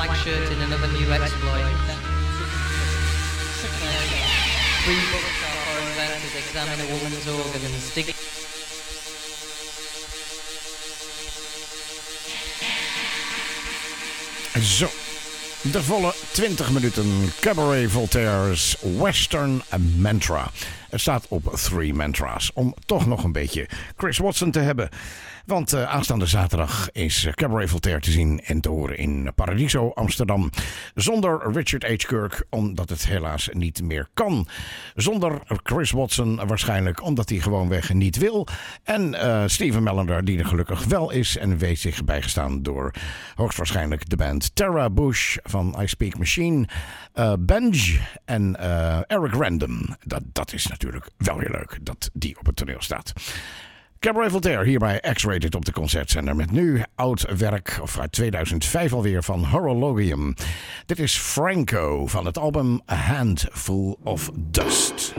black shirt in another new exploit. 3 books our foreign inventors examine a woman's organs, dig... Zo, de volle 20 minuten Cabaret Voltaire's Western Mantra. Het staat op 3 mantra's, om toch nog een beetje Chris Watson te hebben. Want aanstaande zaterdag is Cabaret Voltaire te zien en te horen in Paradiso, Amsterdam. Zonder Richard H. Kirk, omdat het helaas niet meer kan. Zonder Chris Watson waarschijnlijk, omdat hij gewoonweg niet wil. En Stephen Melander, die er gelukkig wel is en weet zich bijgestaan door hoogstwaarschijnlijk de band Tara Bush van I Speak Machine, Benj en Eric Random. Dat is natuurlijk wel weer leuk dat die op het toneel staat. Cabaret Voltaire hier bij X-Rated op de Concertzender met nu oud werk, of uit 2005 alweer, van Horologium. Dit is Franco van het album A Handful of Dust.